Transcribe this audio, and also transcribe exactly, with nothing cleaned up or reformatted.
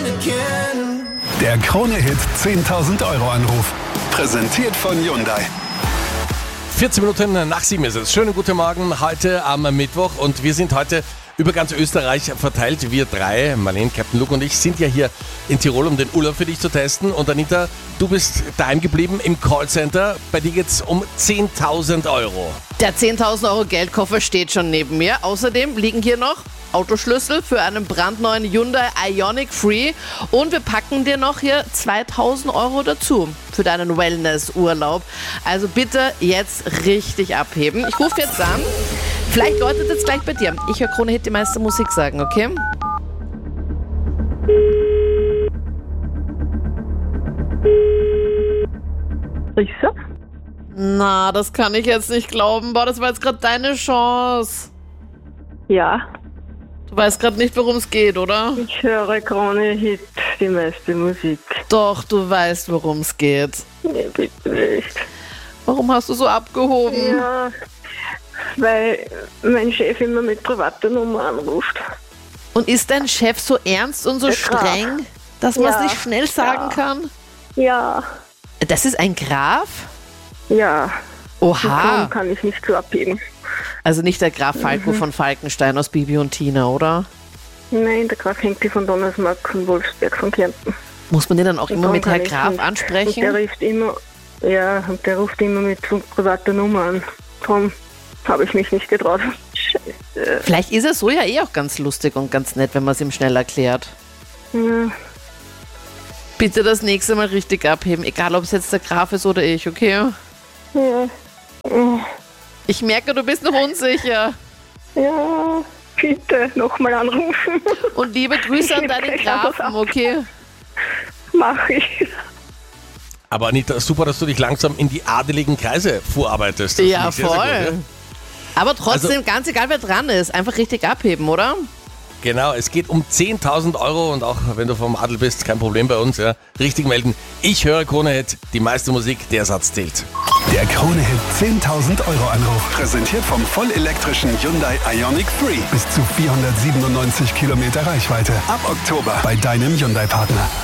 Der Krone-Hit zehntausend Euro Anruf. Präsentiert von Hyundai. vierzehn Minuten nach sieben ist es. Schönen guten Morgen heute am Mittwoch und wir sind heute über ganz Österreich verteilt. Wir drei, Marlene, Captain Luke und ich, sind ja hier in Tirol, um den Urlaub für dich zu testen. Und Anita, du bist daheim geblieben im Callcenter. Bei dir geht es um zehntausend Euro. Der zehntausend Euro Geldkoffer steht schon neben mir. Außerdem liegen hier noch Autoschlüssel für einen brandneuen Hyundai Ioniq Free und wir packen dir noch hier zweitausend Euro dazu für deinen Wellness-Urlaub. Also bitte jetzt richtig abheben. Ich rufe jetzt an. Vielleicht läutet es gleich bei dir. Ich höre Krone Hit die meiste Musik sagen, okay? Rissa? Na, das kann ich jetzt nicht glauben. Boah, das war jetzt gerade deine Chance. Ja, Du weißt gerade nicht, worum es geht, oder? ich höre Krone Hit, die meiste Musik. Doch, du weißt, worum es geht. Nee, bitte nicht. Warum hast du so abgehoben? Ja, weil mein Chef immer mit privater Nummer anruft. Und ist dein Chef so ernst und so Der Graf. streng, dass man es Ja, nicht schnell sagen ja. kann? Ja, Das ist ein Graf? ja. Und Oha. darum kann ich nicht so abheben. Also nicht der Graf Falco von Falkenstein aus Bibi und Tina, oder? Nein, der Graf Henke von Donnersmarck und Wolfsberg von Kärnten. Muss man den dann auch immer Darum mit Herr kann ich Graf nicht. Und der ansprechen? ruft immer, ja, und der ruft immer mit so privater Nummer an. Darum habe ich mich nicht getraut. Scheiße. Vielleicht ist er so ja eh auch ganz lustig und ganz nett, wenn man es ihm schnell erklärt. Ja. Bitte das nächste Mal richtig abheben, egal ob es jetzt der Graf ist oder ich, okay? Ja. Ich merke, du bist noch unsicher. Ja, bitte nochmal anrufen. Und liebe Grüße an Ich deinen brech einfach Grafen, ab. okay? Mach ich. Aber Anita, super, dass du dich langsam in die adeligen Kreise vorarbeitest. Das Ja, finde ich sehr, sehr voll. gut, ja? Aber trotzdem, Also- ganz egal wer dran ist, einfach richtig abheben, oder? Genau, es geht um zehntausend Euro und auch wenn du vom Adel bist, kein Problem bei uns. Ja. Richtig melden. Ich höre Krone-Hit, die meiste Musik, der Satz zählt. Der Krone-Hit zehntausend Euro Anruf. Präsentiert vom vollelektrischen Hyundai Ioniq Free. Bis zu vierhundertsiebenundneunzig Kilometer Reichweite. Ab Oktober bei deinem Hyundai-Partner.